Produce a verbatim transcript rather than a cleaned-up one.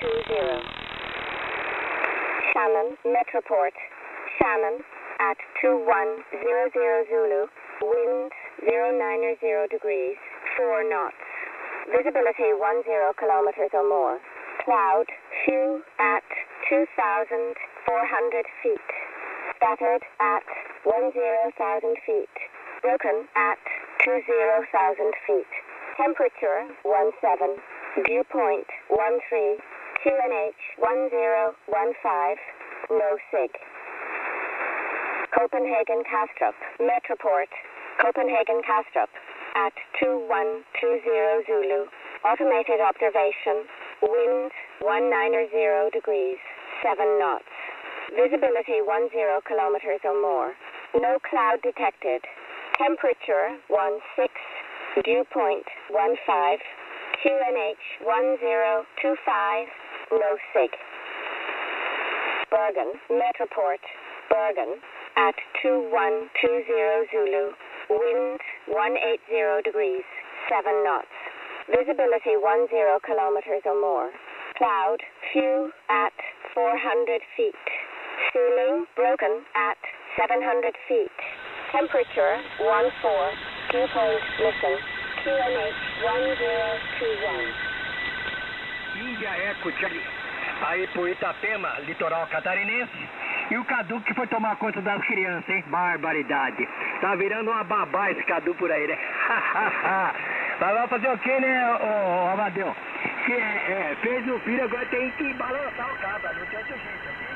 two zero. Shannon, Metroport. Shannon at two one zero zero Zulu. Wind zero nine zero degrees, four knots. Visibility one zero kilometers or more. Cloud, few at two thousand four hundred feet. Scattered at one zero thousand feet. Broken at two zero thousand feet. Temperature one seven. Dew point one three. Q N H one zero one five. No sig. Copenhagen Kastrup. Metroport. Copenhagen Kastrup at two one two zero Zulu. Automated observation. Wind one nine zero degrees, seven knots. Visibility one zero kilometers or more. No cloud detected. Temperature one six. Dew point one five. Q N H one zero two five. No sig. Bergen, Metroport. Bergen at two one two zero Zulu. Wind one eight zero degrees, seven knots. Visibility one zero kilometers or more. Cloud, few at four hundred feet. Ceiling broken at seven hundred feet. Temperature one four. Dew point listen. Q N H one zero two one. Índia Eco Charlie. Aí pro Itapema, litoral catarinense. E o Cadu que foi tomar conta das crianças, hein? Barbaridade. Tá virando uma babá esse Cadu por aí, né? Mas vai fazer o quê, né, ô, ô Amadeu? Que, é, fez o filho, agora tem que balançar o cabo, não tem outro jeito.